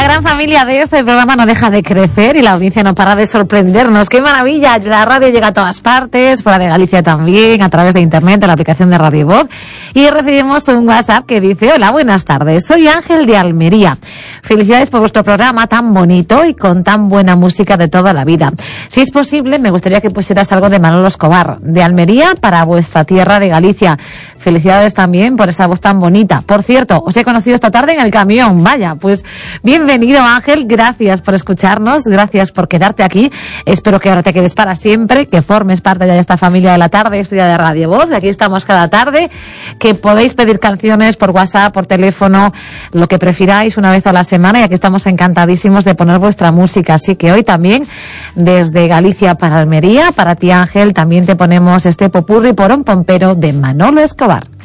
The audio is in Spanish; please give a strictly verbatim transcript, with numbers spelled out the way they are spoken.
gran familia de este programa no deja de crecer y la audiencia no para de sorprendernos. ¡Qué maravilla! La radio llega a todas partes, fuera de Galicia también, a través de internet, de la aplicación de Radio Voz. Y recibimos un WhatsApp que dice: hola, buenas tardes, soy Ángel de Almería. Felicidades por vuestro programa tan bonito y con tan buena música de toda la vida. Si es posible, me gustaría que pusieras algo de Manolo Escobar, de Almería para vuestra tierra de Galicia. Felicidades también por esa voz tan bonita. Por cierto, os he conocido esta tarde en el camión. Vaya, pues bienvenido, Ángel. Gracias por escucharnos, gracias por quedarte aquí. Espero que ahora te quedes para siempre, que formes parte ya de esta familia de la tarde, estudia de Radio Voz. Aquí estamos cada tarde, que podéis pedir canciones por WhatsApp, por teléfono, lo que prefiráis una vez a la semana, y aquí estamos encantadísimos de poner vuestra música. Así que hoy también, desde Galicia para Almería, para ti, Ángel, también te ponemos este popurrí porón pompero de Manolo Escobar.